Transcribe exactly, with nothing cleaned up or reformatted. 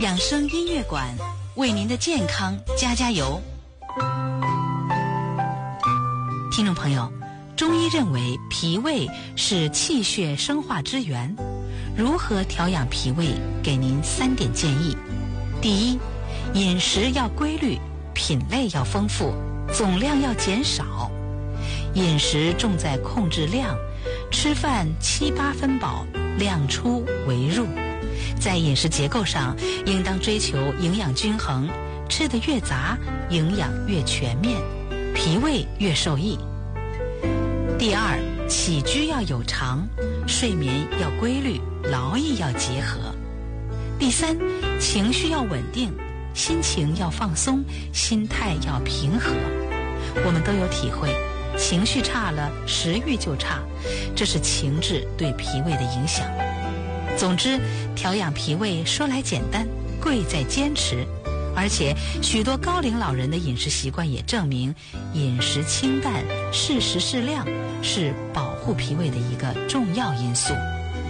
养生音乐馆为您的健康加加油。听众朋友，中医认为脾胃是气血生化之源，如何调养脾胃？给您三点建议。第一，饮食要规律，品类要丰富，总量要减少。饮食重在控制量，吃饭七八分饱，量出为入。在饮食结构上，应当追求营养均衡，吃得越杂，营养越全面，脾胃越受益。第二，起居要有常，睡眠要规律，劳逸要结合。第三，情绪要稳定，心情要放松，心态要平和。我们都有体会，情绪差了，食欲就差，这是情志对脾胃的影响。总之，调养脾胃说来简单，贵在坚持。而且许多高龄老人的饮食习惯也证明，饮食清淡、适时适量是保护脾胃的一个重要因素。